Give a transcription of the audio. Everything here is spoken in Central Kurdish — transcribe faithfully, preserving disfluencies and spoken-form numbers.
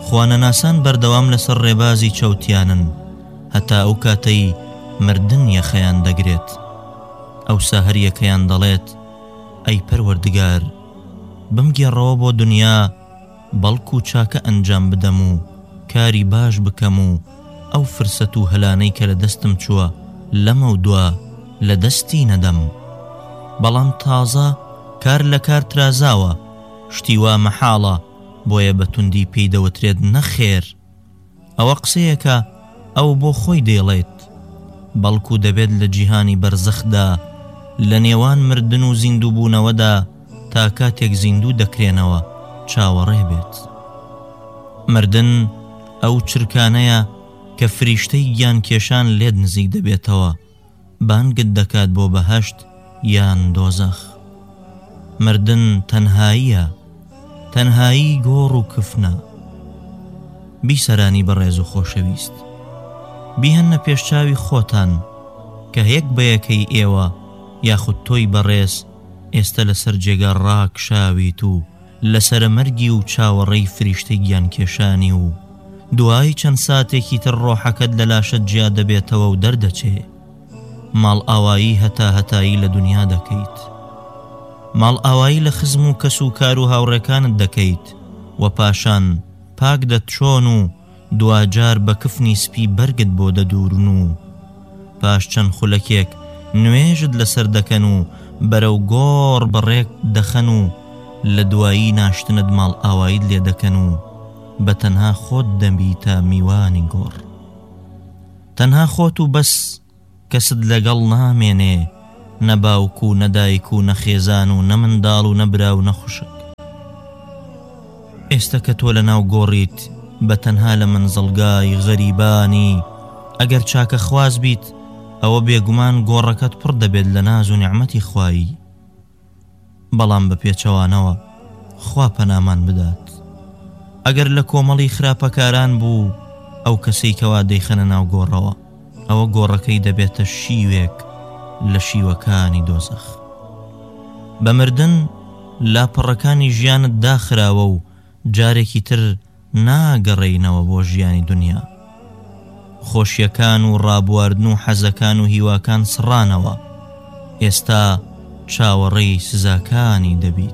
خوانەناسان بەردەوام لەسەر ڕێبازی چەوتیانن هەتا ئەو کاتەی مردن یەخەیان دەگرێت. ئەوسا هەر یەکەیان دەڵێت ئەی پەروەردگار بمگێڕەوە بۆ دنیا بەڵکو چاکە ئەنجام بدەم و کاری باش بکەم و ئەو فرسەت و هەلانەی کە لە دەستم چووە لەمە و دووە لە دەستی نەدەم. بەڵام تازە کار لە کار ترازاوە، شتی وا مەحاڵە، بۆیە بەتوندی پێی دەوترێت نەخێر. ئەوە قسەیەکە ئەو بۆ خۆی دێڵێت، بەڵکو دەبێت لە جیهانی بەرزەخدا لە نێوان مردن و زیندوو بوونەوەدا تا کاتێک زیندوو دەکرێنەوە چاوەڕێ بێت. مردن ئەو چرکانەیە کە فریشتەی گیان کێشان لێت نزیک دەبێتەوە، بانگت دەکات بۆ بەهەشت یان دۆزەخ. مردن تەنهاییە، تەنهایی گۆڕ و کفنە. بیسەرانی بەڕێز و خۆشەویست، بیهەنە پێشچاوی خۆتان کە هەیەک بەیەکەی ئێوە یاخود تۆی بەڕێز ئێستا لەسەر جێگا ڕاکشاویت و لەسرە مەرگی و چاوەڕێی فریشتەی گیان کێشانی و دوای چەند ساتێکی تر ڕۆحەکەت لە لاشت جیا دەبێتەوە و دەردەچێ. ماڵ ئاوایی هەتا هەتایی لە دنیا دەکەیت، ماڵ ئاوایی لە خزم و کەس و کار و هاوڕێکانت دەکەیت و پاشان پاک دەتچۆن و دوجار بە کفنی سپی بەرگت بۆ دەدورن و پاش چەند خولەکێک نوێژت لەسەر دەکەن و بەرەو گۆڕ بەڕێک دەخەن و لە دوایی ناشتنت ماڵ ئاواییت لێ دەکەن و بە تەنها خۆت دەبیتە میوانی گۆڕ. تەنها خۆت و بەس، کەست لەگەڵ نامێنێ، نەباوک و نەدایک و نەخێزان و نەمنداڵ و نەبرا و نەخوشک. ئێستا کە تۆ لە ناو گۆڕیت بە تەنها لە منزڵگای غەریبانی، ئەگەر چاکە خواز بیت ئەوە بێگومان گۆڕەکەت پڕ دەبێت لە ناز و نیعمەتی خوایی. بەڵام بە پێچەوانەوە خوا پەنامان بدات، ئەگەر لە کۆمەڵی خراپەکاران بوو ئەو کەسەی کەوا دەیخەنە ناو گۆڕەوە، ئەوە گۆڕەکەی دەبێتە شیوێک لە شیوەکانی دۆزەخ. بە مردن لاپەڕەکانی ژیانت داخراوە و جارێکی تر ناگەڕێینەوە بۆ ژیانی دنیا. خۆشیەکان و ڕابواردن و حەزەکان و هیواکان سڕانەوە، ئێستا چاوەڕێی سزاکانی دەبیت.